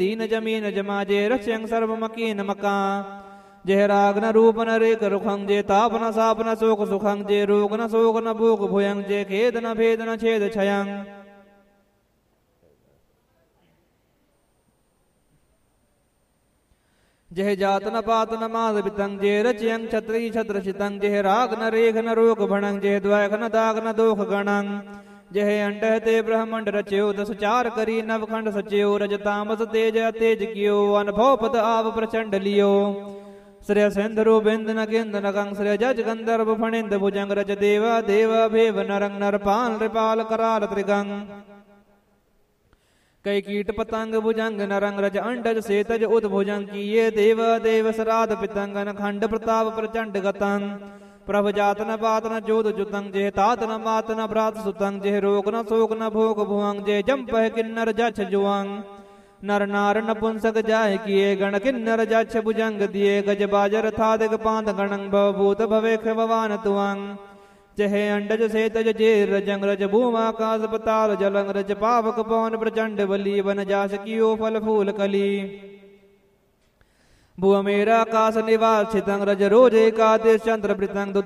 दीन जमीन जमाजे रस्यं सर्वमकीन मका जय राग न रूप न रेक रुखं जे ताप न साप न शोक सुखं जे रोग न शोक न भूख भुयं जे खेद न भेद न छेद छयं जय जात न पात न माद बितंग जे रच्यं छत्री छत्र चितं जय राग न रेख न रोग भणं जय द्वैख न दाग न दोख गणं जय अंडह ते ब्रह्मंड रच्यो दस चार करी नवखंड सच्यो रज तामस तेज तेज कियो अनुभव पद आव प्रचंड लियो श्रेय सिंधु बिंद न गिंद न गंग श्रेय जज गंधर्व फणिंद भुजंग रज देव देव भेव नरंग नरपाल नृपाल कराल त्रिगंग कई कीट पतंग भुजंग नरंग रज अंडज सेतज उद भुजंग किए देव देव सराध पितंगन खंड प्रताप प्रचंड गतंग प्रभ जात न पात न जोध जुतंग जे तात न मात न भ्रात सुतंग जे रोग न शोक न भोग भुअंग जे जम्पह किन्नर जछ जुअंग नर नार नपुंसक जाय किए गण किन्नर जछ भुजंग दिए गज बाजर थादिक पांत गणंग भवभूत भवेख भवान तुअंग जहे अंडज सेतज जे रजंग रज भूमाकाश पताल जलंग रज पावक पवन प्रचंड बली वन जास कियो फल फूल कली भुव मेरा आकाश निवास छितंग रज रोज एकादेश चंद्र वृतंग